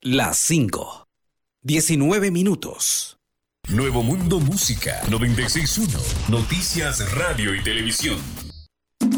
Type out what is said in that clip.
Las 5. 19 minutos. Nuevo Mundo Música 96.1. Noticias, radio y televisión.